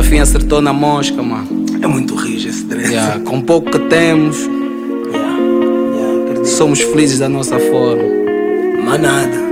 fim acertou na mosca, mano. É muito rijo esse dread. Yeah, com pouco que temos, Acredito. somos felizes da nossa forma. Mas nada.